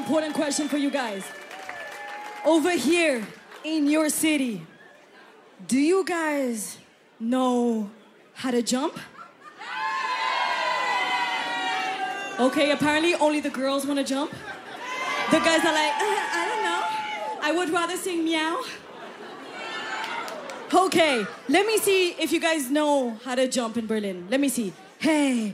important question for you guys. Over here in your city, do you guys know how to jump? Okay, apparently only the girls want to jump. The guys are like, I don't know. I would rather sing meow. Okay, let me see if you guys know how to jump in Berlin. Let me see. Hey.